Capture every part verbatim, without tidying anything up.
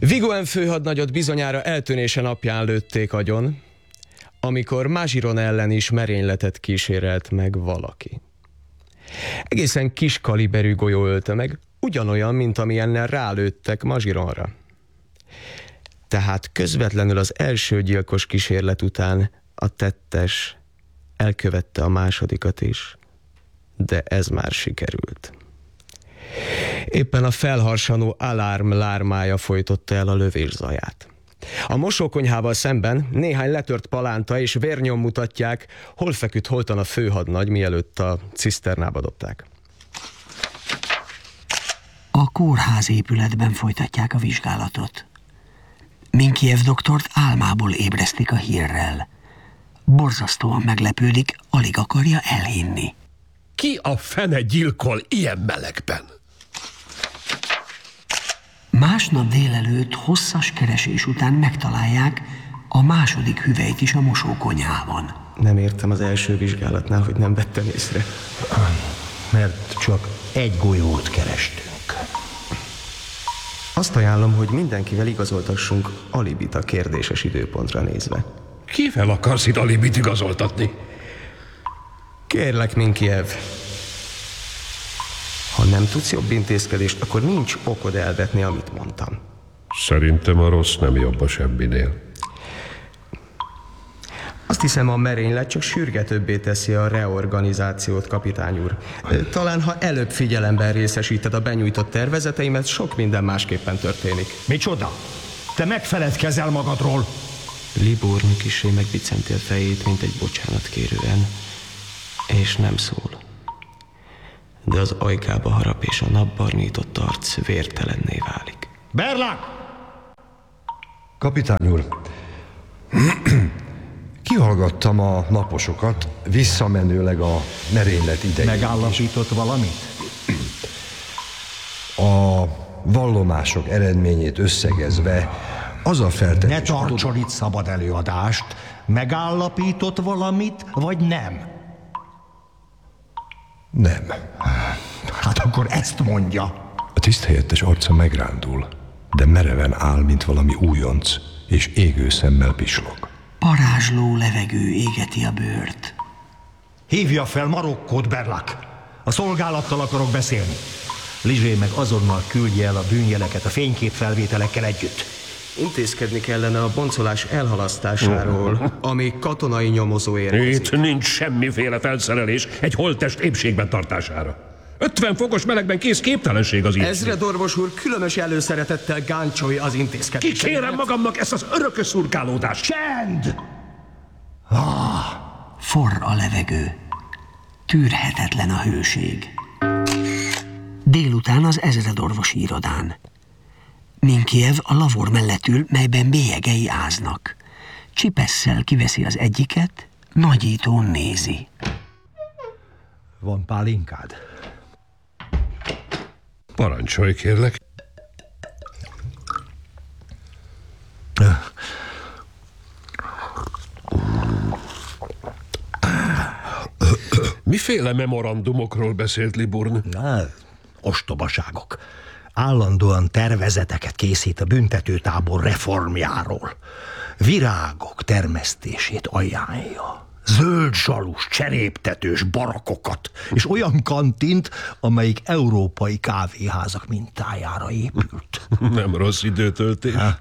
Vigoen főhadnagyot bizonyára eltűnése napján lőtték agyon, amikor Magiron ellen is merényletet kísérelt meg valaki. Egészen kis kaliberű golyó ölte meg, ugyanolyan, mint amilyennel rálőttek Magironra. Tehát közvetlenül az első gyilkos kísérlet után a tettes elkövette a másodikat is, de ez már sikerült. Éppen a felharsanó alárm lármája folytotta el a lövés zaját. A mosókonyhával szemben néhány letört palánta és vérnyom mutatják, hol feküdt holtan a főhadnagy, mielőtt a ciszternába dobták. A kórház épületben folytatják a vizsgálatot. Minkiev doktort álmából ébresztik a hírrel. Borzasztóan meglepődik, alig akarja elhinni. Ki a fene gyilkol ilyen melegben? Másnap délelőtt hosszas keresés után megtalálják a második hüvelyt is a mosókonyhában. Nem értem az első vizsgálatnál, hogy nem vettem észre. Mert csak egy golyót kerestünk. Azt ajánlom, hogy mindenkivel igazoltassunk alibit a kérdéses időpontra nézve. Kivel akarsz itt alibit igazoltatni? Kérlek, Minkiev. Ha nem tudsz jobb intézkedést, akkor nincs okod elvetni, amit mondtam. Szerintem a rossz nem jobb a semminél. Azt hiszem, a merénylet csak sürgetőbbé teszi a reorganizációt, kapitány úr. Talán, ha előbb figyelemben részesíted a benyújtott tervezeteimet, sok minden másképpen történik. Micsoda? Te megfeledkezel magadról? Liborni kissé megbicenti a fejét, mint egy bocsánatkérően, és nem szól. De az ajkába harap, és a napbarnított arc vértelenné válik. Berlák! Kapitány úr, kihallgattam a naposokat, visszamenőleg a merénylet idején. Megállapított valamit? A vallomások eredményét összegezve az a feltetés... Ne tartson itt szabad előadást. Megállapított valamit, vagy nem? Nem. Hát akkor ezt mondja. A tiszthelyettes arca megrándul, de mereven áll, mint valami újonc, és égő szemmel pislog. Parázsló levegő égeti a bőrt. Hívja fel Marokkót, Berlak. A szolgálattal akarok beszélni. Lizsé meg azonnal küldje el a bűnjeleket a fényképfelvételekkel együtt. Intézkedni kellene a boncolás elhalasztásáról, ami katonai nyomozó érkezik. Itt nincs semmiféle felszerelés egy holttest épségben tartására. ötven fokos melegben kész képtelenség az így. Ezredorvos úr különös előszeretettel gáncsolja az intézkedést. Kikérem magamnak ezt az örökös szurkálódást. Csend! Ah. Forr a levegő. Tűrhetetlen a hőség. Délután az ezredorvosi irodán. Minkiev a lavor mellett ül, melyben bélyegei áznak. Csipesszel kiveszi az egyiket, nagyítón nézi. Van pálinkád? Parancsolj, kérlek. Miféle memorandumokról beszélt Liburn? Na, ostobaságok. Állandóan tervezeteket készít a büntetőtábor reformjáról. Virágok termesztését ajánlja. Zöld zsalus, cseréptetős barakokat, és olyan kantint, amelyik európai kávéházak mintájára épült. Nem rossz időtöltés. Ha?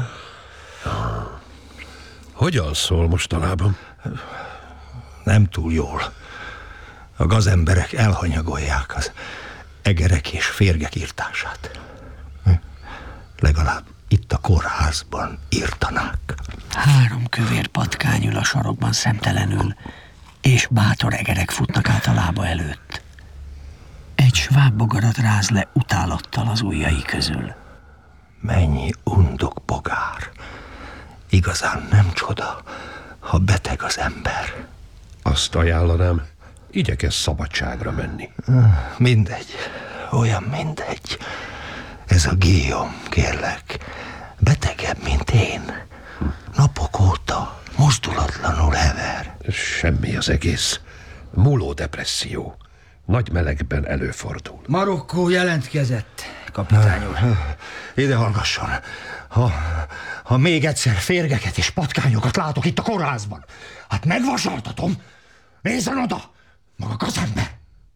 Hogyan szól mostanában? Nem túl jól. A gazemberek elhanyagolják az egerek és férgek írtását. Legalább itt a kórházban írtanák. Három kövér patkány ül a sarokban szemtelenül, és bátor egerek futnak át a lába előtt. Egy sváb bogarat ráz le utálattal az ujjai közül. Mennyi undok bogár. Igazán nem csoda, ha beteg az ember. Azt ajánlanám, igyekezz szabadságra menni. Mindegy, olyan mindegy. Ez a Guillaume, kérlek, betegebb, mint én. Napok óta mozdulatlanul hever. Semmi az egész. Múló depresszió. Nagy melegben előfordul. Marokkó jelentkezett, kapitány úr. ide hallgasson. Ha, ha még egyszer férgeket és patkányokat látok itt a kórházban, hát megvasaltatom. Nézzen oda, maga gazember!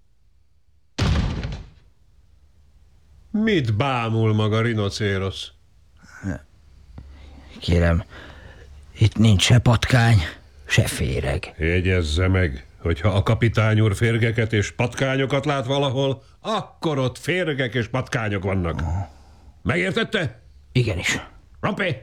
Mit bámul maga, rinocérosz? Kérem, itt nincs se patkány, se féreg. Jegyezze meg, hogyha a kapitány úr férgeket és patkányokat lát valahol, akkor ott férgek és patkányok vannak. Megértette? Igenis. Rompé!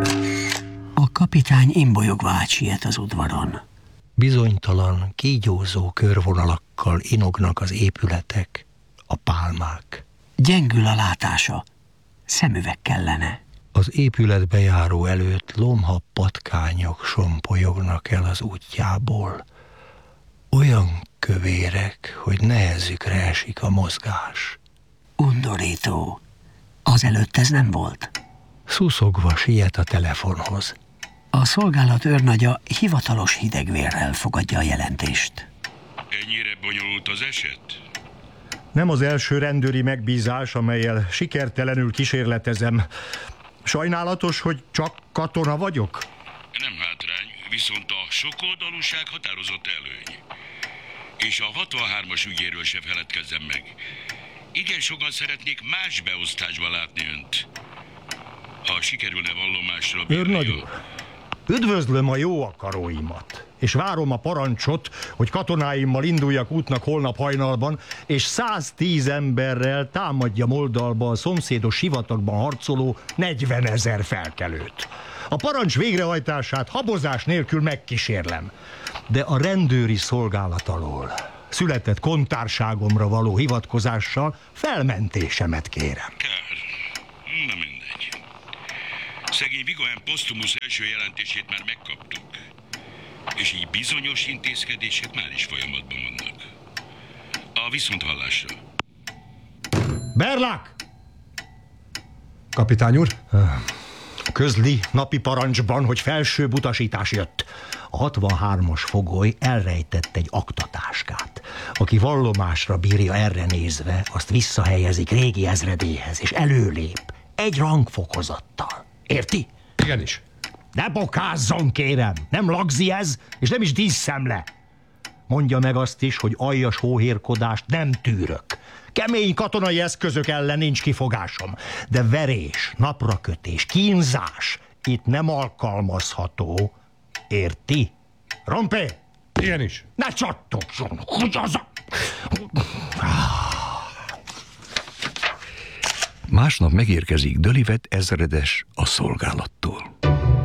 A kapitány imbolyogva átsiet az udvaron. Bizonytalan, kígyózó körvonalakkal inognak az épületek, a pálmák. Gyengül a látása. Szemüveg kellene. Az épületbe járó előtt lomha patkányok sompolyognak el az útjából. Olyan kövérek, hogy nehezükre esik a mozgás. Undorító. Azelőtt ez nem volt. Szuszogva siet a telefonhoz. A szolgálat őrnagya hivatalos hidegvérrel fogadja a jelentést. Ennyire bonyolult az eset? Nem az első rendőri megbízás, amellyel sikertelenül kísérletezem. Sajnálatos, hogy csak katona vagyok? Nem hátrány, viszont a sokoldalúság határozott előny. És a hatvanhármas ügyéről se feledkezzem meg. Igen sokan szeretnék más beosztásba látni önt. Ha sikerülne vallomásra... Őrnagy úr, üdvözlöm a jó akaróimat, és várom a parancsot, hogy katonáimmal induljak útnak holnap hajnalban, és száztíz emberrel támadjam oldalba a szomszédos sivatagban harcoló negyvenezer felkelőt. A parancs végrehajtását habozás nélkül megkísérlem, de a rendőri szolgálat alól született kontárságomra való hivatkozással felmentésemet kérem. Kár. Na mindegy. Szegény Vigoen Postumus első jelentését már megkaptuk. És így bizonyos intézkedések már is folyamatban vannak. A viszonthallásra. Berlak! Kapitány úr? Közli napi parancsban, hogy felsőbb utasítás jött. A hatvanhármas fogoly elrejtett egy aktatáskát. Aki vallomásra bírja erre nézve, azt visszahelyezik régi ezredéhez, és előlép egy rangfokozattal. Érti? Igenis. Ne bokázzon, kérem! Nem lagzi ez, és nem is díszszemle. Mondja meg azt is, hogy aljas hóhérkodást nem tűrök. Kemény katonai eszközök ellen nincs kifogásom, de verés, naprakötés, kínzás itt nem alkalmazható. Érti? Rompé! Igenis. Ne csattogson! Hogy az a... Másnap megérkezik Dölivet ezredes a szolgálattól.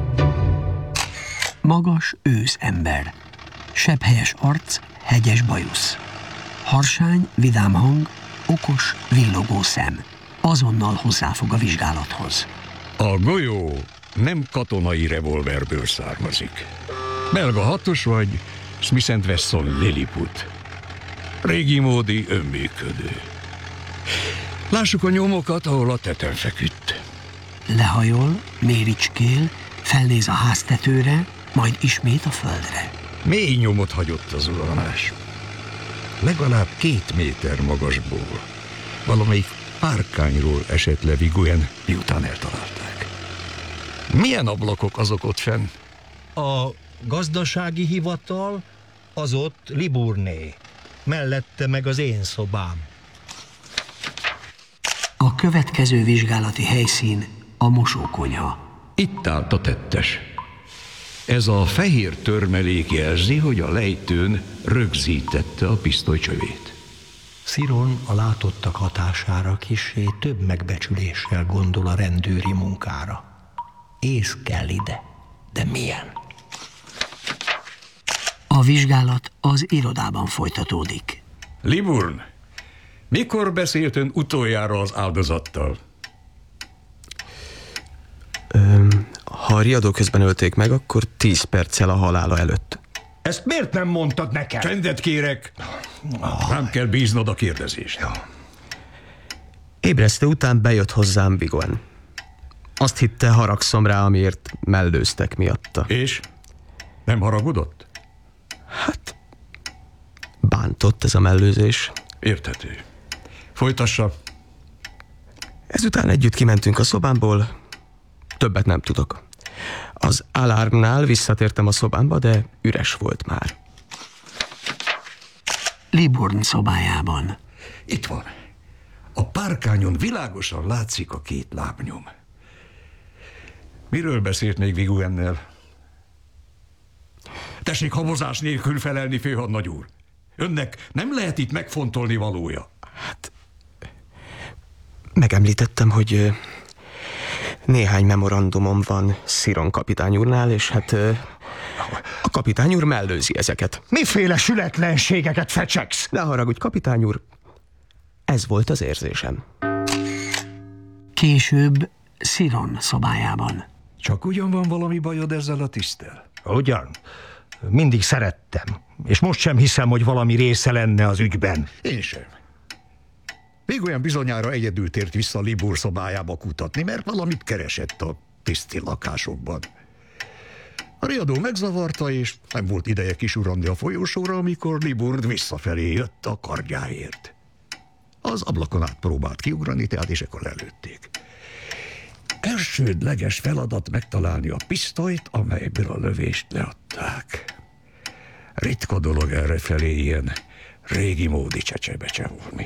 Magas őszember. Sebhelyes arc, hegyes bajusz. Harsány, vidám hang, okos, villogó szem. Azonnal hozzáfog a vizsgálathoz. A golyó nem katonai revolverből származik. Belga hatos vagy Smith and Wesson Lilliput. Régi módi önműködő. Lássuk a nyomokat, ahol a teten feküdt. Lehajol, méricskél, felnéz a háztetőre, majd ismét a földre. Mély nyomot hagyott az uramás. Legalább két méter magasból. Valamelyik párkányról esett le Vigoen, miután eltalálták. Milyen ablakok azok ott fenn? A gazdasági hivatal az ott Liburné. Mellette meg az én szobám. A következő vizsgálati helyszín a mosókonyha. Itt állt a tettes. Ez a fehér törmelék jelzi, hogy a lejtőn rögzítette a pisztolycsövét. Sziron a látottak hatására kissé több megbecsüléssel gondol a rendőri munkára. Ész kell ide, de milyen? A vizsgálat az irodában folytatódik. Liburn, mikor beszélt ön utoljára az áldozattal? Öm, ha a riadó közben ölték meg, akkor tíz perccel a halála előtt. Ezt miért nem mondtad nekem? Csendet kérek, nem kell bíznod a kérdezést. Ébresztő után bejött hozzám Vigoen. Azt hitte, haragszom rá, amiért mellőztek miatta. És? Nem haragudott? Hát, bántott ez a mellőzés. Érthető. Folytassa. Ezután együtt kimentünk a szobámból, többet nem tudok. Az alarmnál visszatértem a szobámba, de üres volt már. Liburn szobájában. Itt van. A párkányon világosan látszik a két lábnyom. Miről beszélt még Vigouennel? Tessék habozás nélkül felelni, főhadnagy úr. Önnek nem lehet itt megfontolni valója. Hát, megemlítettem, hogy néhány memorandumom van Sziron kapitány úrnál, és hát a kapitány úr mellőzi ezeket. Miféle sületlenségeket fecsegsz? Ne haragudj, kapitány úr, ez volt az érzésem. Később Sziron szobájában. Csak ugyan van valami bajod ezzel a tiszttel? Ugyan. Mindig szerettem. És most sem hiszem, hogy valami része lenne az ügyben. Én sem. Még olyan bizonyára egyedül tért vissza Liburn szobájába kutatni, mert valamit keresett a tiszti lakásokban. A riadó megzavarta, és nem volt ideje kisuranni a folyósóra, amikor Liburn visszafelé jött a kardjáért. Az ablakon át próbált kiugrani, tehát és ekkor lelőtték. Elsődleges feladat megtalálni a pisztolyt, amelyből a lövést leadták. Ritka dolog errefelé ilyen régi módi csecsebe csehulni.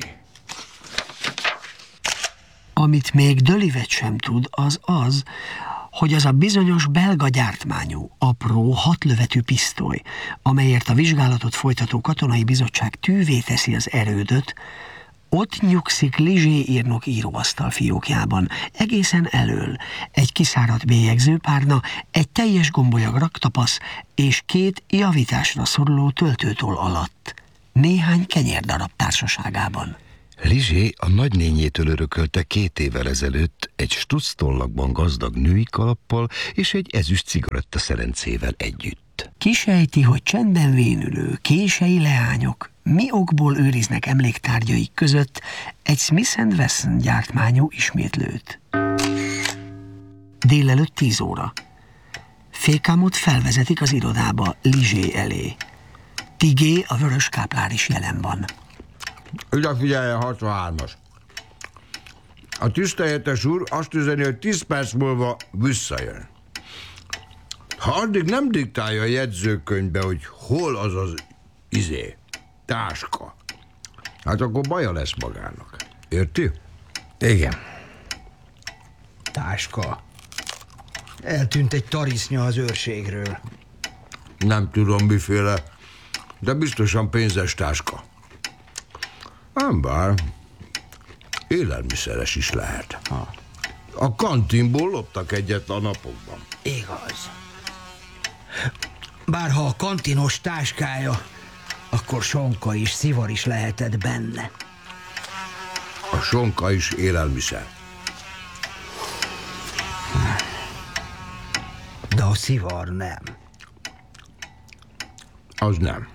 Amit még Dölivet sem tud, az az, hogy az a bizonyos belga gyártmányú, apró, hatlövetű pisztoly, amelyért a vizsgálatot folytató katonai bizottság tűvé teszi az erődöt, ott nyugszik Lizsé írnok íróasztal fiókjában, egészen elől, egy kiszáradt bélyegzőpárna, egy teljes gombolyag raktapasz és két javításra szoruló töltőtoll alatt, néhány kenyérdarab társaságában. Lizsé a nagynényétől örökölte két évvel ezelőtt egy stucctollakban gazdag női kalappal és egy ezüst cigaretta szelencével együtt. Kisejti, hogy csendben vénülő, kései leányok mi okból őriznek emléktárgyaik között egy Smith and Wesson gyártmányú ismétlőt. Délelőtt tíz óra. Fékámot felvezetik az irodába Lizsé elé. Tigé, a vörös káplár is jelen van. Ügye figyeljen, hatvanhármas. A tisztelyetes úr azt üzeni, hogy tíz perc múlva visszajön. Ha addig nem diktálja a jegyzőkönyvbe, hogy hol az az izé, táska, hát akkor baja lesz magának. Érti? Igen. Táska. Eltűnt egy tarisznya az őrségről. Nem tudom miféle, de biztosan pénzes táska. Nem bár, élelmiszeres is lehet. Ha. A kantinból loptak egyet a napokban. Igaz. Bár ha a kantinos táskája, akkor sonka és szivar is lehetett benne. A sonka is élelmiszer. De a szivar nem. Az nem.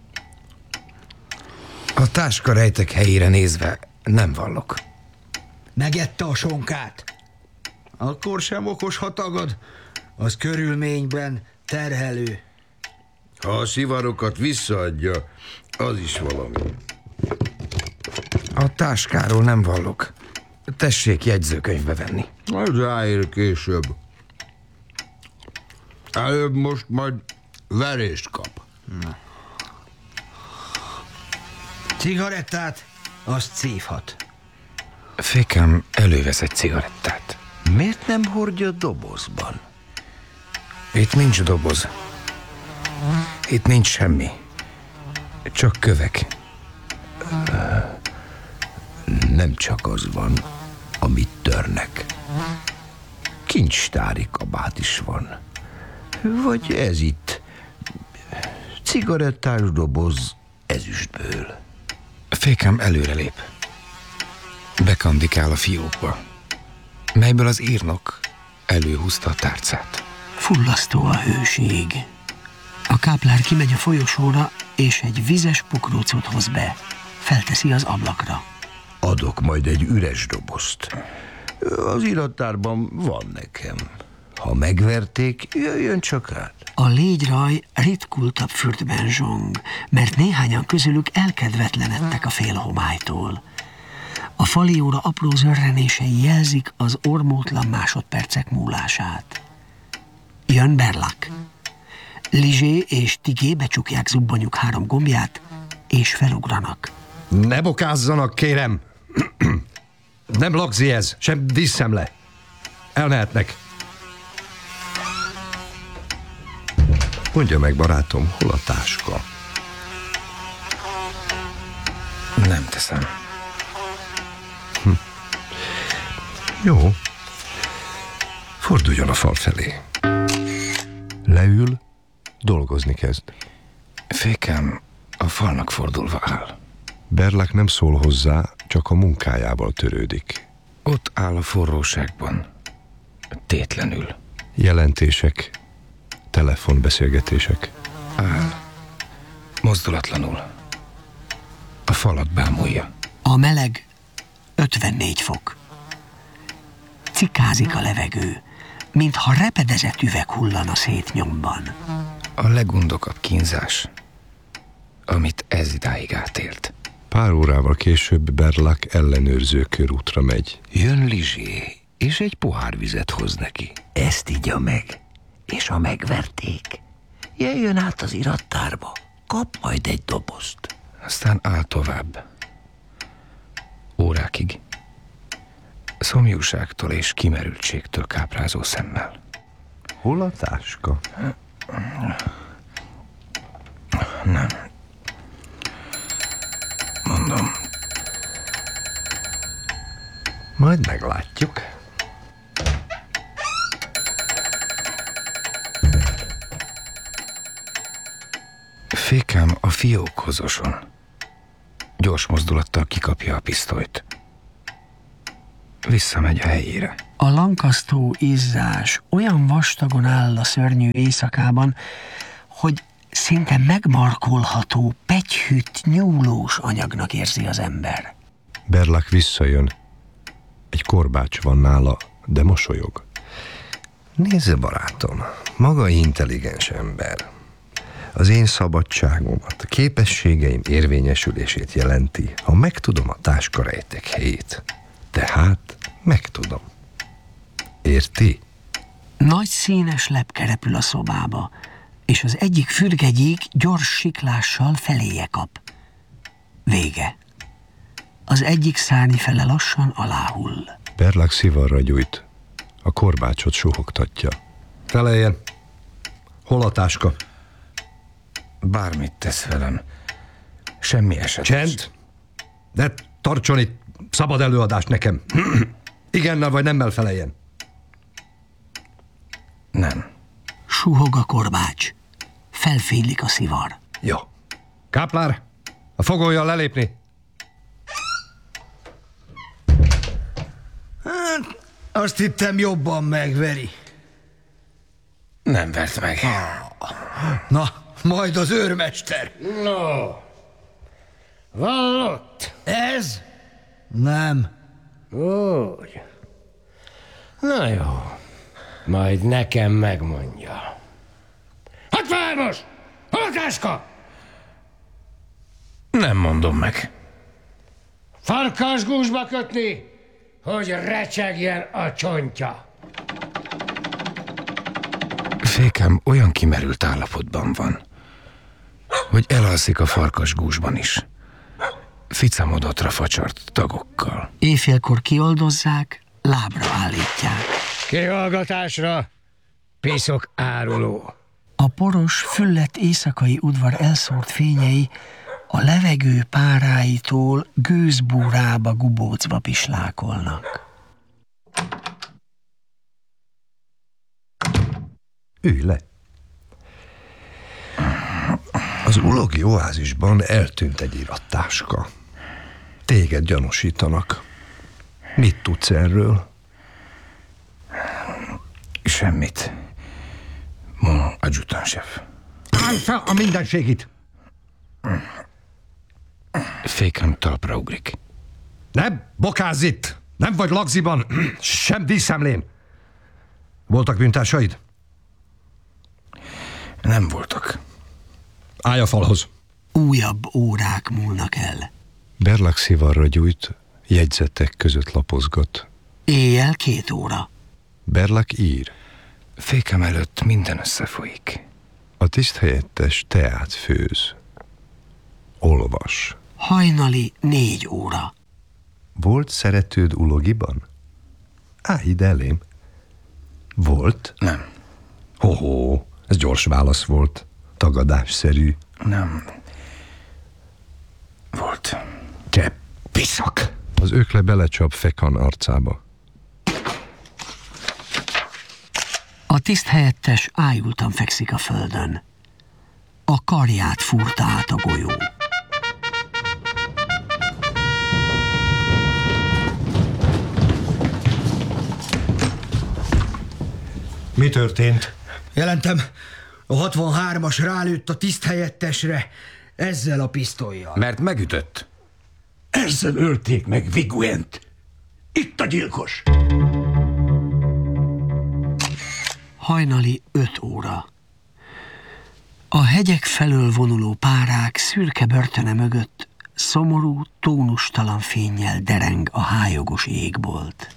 A táska rejtek helyére nézve nem vallok. Megette a sonkát? Akkor sem okos, ha tagad. Az körülményben terhelő. Ha a szivarokat visszaadja, az is valami. A táskáról nem vallok. Tessék jegyzőkönyvbe venni. Az ráér később. Előbb most majd verést kap. Na. Cigarettát, azt szívhat. Fékem elővesz egy cigarettát. Miért nem hordja dobozban? Itt nincs doboz. Itt nincs semmi. Csak kövek. Nem csak az van, amit törnek. Kincstári kabát is van. Vagy ez itt. Cigarettás doboz ezüstből. Fékem előrelép. Bekandikál a fiókba, melyből az írnok előhúzta a tárcát. Fullasztó a hőség. A káplár kimegy a folyosóra, és egy vizes pokrócot hoz be. Felteszi az ablakra. Adok majd egy üres dobozt. Az irattárban van nekem. Ha megverték, jöjjön csak át. A légyraj ritkultabb fürdben zsong, mert néhányan közülük elkedvetlenedtek a félhomálytól. A fali óra apró zörrenései jelzik az ormótlan másodpercek múlását. Jön Berlak. Lizsé és Tigé becsukják zubbonyuk három gombját, és felugranak. Ne bokázzanak, kérem! Nem lagzi ez, sem díszemle. Elmehetnek. Mondja meg, barátom, hol a táska? Nem teszem. Hm. Jó. Forduljon a fal felé. Leül, dolgozni kezd. Fékem a falnak fordulva áll. Berlak nem szól hozzá, csak a munkájával törődik. Ott áll a forróságban, tétlenül. Jelentések, telefonbeszélgetések. Áll, mozdulatlanul. A falat bámulja. A meleg ötvennégy fok. Cikázik a levegő, mintha repedezett üveg hullana szét nyomban. A legundokabb kínzás, amit ez idáig átélt. Pár órával később Berlak ellenőrző körútra megy. Jön Lizsé, és egy pohár vizet hoz neki. Ezt igya meg, és ha megverték, jöjjön át az irattárba, kap majd egy dobozt. Aztán áll tovább. Órákig. Szomjúságtól és kimerültségtől káprázó szemmel. Hol a táska? Nem. Mondom. Majd meglátjuk. Fékem a fiókhoz oson. Gyors mozdulattal kikapja a pisztolyt. Visszamegy a helyére. A lankasztó izzás olyan vastagon áll a szörnyű éjszakában, hogy szinte megmarkolható, pegyhűt, nyúlós anyagnak érzi az ember. Berlak visszajön. Egy korbács van nála, de mosolyog. Nézze, barátom, maga intelligens ember. Az én szabadságomat, a képességeim érvényesülését jelenti, ha megtudom a táska rejtek helyét. Tehát megtudom. Érti? Nagy színes lepke repül a szobába, és az egyik fürgegyék gyors siklással feléje kap. Vége. Az egyik szárny fele lassan aláhull. Berlak szivarra gyújt. A korbácsot suhogtatja. Feleljen! Hol a táska? Bármit tesz velem. Semmi eset. Csend! De tartson itt szabad előadást nekem. Igennel vagy nemmel feleljen. Nem. Suhog a korbács. Felfénylik a szivar. Jó. Káplár, a fogolyjal lelépni. Hát, azt hittem jobban megveri. Nem vert meg. Na, majd az őrmester. No. Vallott. Ez? Nem. Úgy. Na jó. Majd nekem megmondja. Hatvanhármas! Hol a táska? Nem mondom meg. Farkasgúzsba kötni, hogy recsegjen a csontja. Fékem olyan kimerült állapotban van, hogy elalszik a farkasgúzsban is. Ficamodottra facsart tagokkal. Éjfélkor kioldozzák, lábra állítják. Kihallgatásra, piszok áruló. A poros, füllett éjszakai udvar elszórt fényei a levegő páráitól gőzbúrába, gubócba pislákolnak. Ülj le. Az ulogi oázisban eltűnt egy irattáska. Téged gyanúsítanak. Mit tudsz erről? Semmit. Mon adjutantsef. Állj fel a mindenségit! Fékem talpra ugrik. Nem, bokázz itt! Nem vagy lagziban, sem díszemlén. Voltak bűntársaid? Nem voltak. Állj a falhoz. Újabb órák múlnak el. Berlak szivarra gyújt, Jegyzetek között lapozgat. Éjjel két óra. Berlak ír. Fékem előtt minden összefolyik. A tiszthelyettes teát főz. Olvas. Hajnali négy óra. Volt szeretőd ulogiban? Állj ide elém. Volt? Nem. Hoho, ez gyors válasz volt. Tagadásszerű. Nem. Volt. Te piszak! Az ökle belecsap Fekan arcába. A tiszthelyettes ájultan fekszik a földön. A karját fúrta át a golyó. Mi történt? Jelentem, a hatvanhármas rálőtt a tiszthelyettesre ezzel a pisztollyal. Mert megütött. Ezzel ölték meg Viguent. Itt a gyilkos. Hajnali öt óra. A hegyek felől vonuló párák szürke börtöne mögött szomorú, tónustalan fénnyel dereng a hájogos égbolt.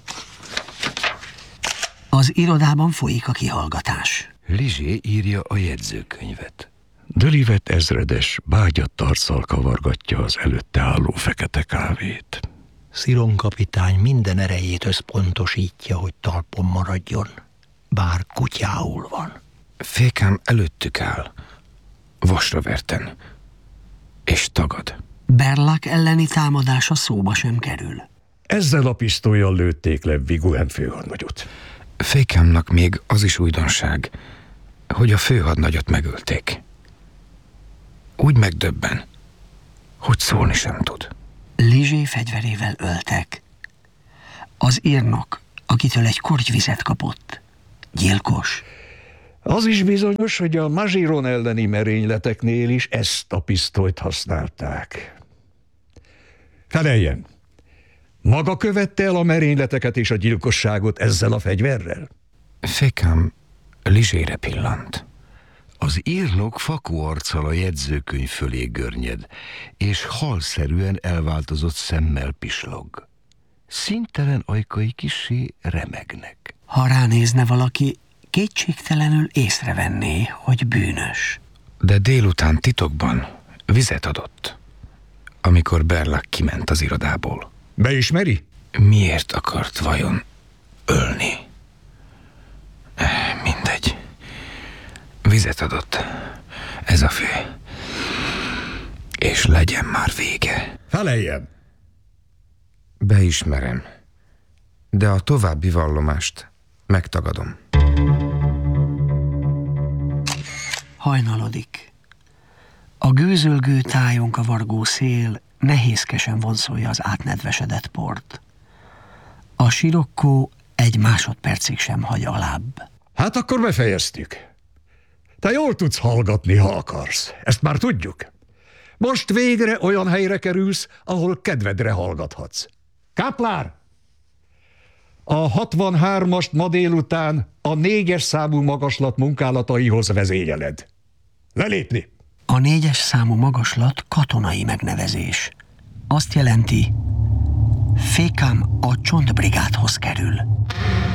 Az irodában folyik a kihallgatás. Lizsé írja a jegyzőkönyvet. Dölivet ezredes bágyadt arccal kavargatja az előtte álló fekete kávét. Sziron kapitány minden erejét összpontosítja, hogy talpon maradjon, bár kutyául van. Fékem előttük áll, vasra verten, és tagad. Berlak elleni támadása szóba sem kerül. Ezzel a pisztollyal lőtték le Viguen főhadnagyot. Fékemnak még az is újdonság, hogy a főhadnagyot megölték. Úgy megdöbben, hogy szólni sem tud. Lizsé fegyverével öltek. Az írnok, akitől egy kortyvizet kapott, gyilkos. Az is bizonyos, hogy a Magiron elleni merényleteknél is ezt a pisztolyt használták. Feleljen! Maga követte el a merényleteket és a gyilkosságot ezzel a fegyverrel? Fékem Lizsére pillant. Az írnok fakó arccal a jegyzőkönyv fölé görnyed, és halszerűen elváltozott szemmel pislog. Színtelen ajkai kissé remegnek. Ha ránézne valaki, kétségtelenül észrevenné, hogy bűnös. De délután titokban vizet adott, amikor Berlak kiment az irodából. Beismeri? Miért akart vajon ölni? Mindegy. Vizet adott. Ez a fő. És legyen már vége. Feleljem! Beismerem. De a további vallomást megtagadom. Hajnalodik. A gőzölgő tájon kavargó szél nehézkesen vonszolja az átnedvesedett port. A sirokkó egy másodpercig sem hagy alább. Hát akkor befejeztük. Te jól tudsz hallgatni, ha akarsz. Ezt már tudjuk. Most végre olyan helyre kerülsz, ahol kedvedre hallgathatsz. Káplár! A hatvanhármast ma délután a négyes számú magaslat munkálataihoz vezényeled. Lelépni! A négyes számú magaslat katonai megnevezés. Azt jelenti, Fékem a csontbrigádhoz kerül.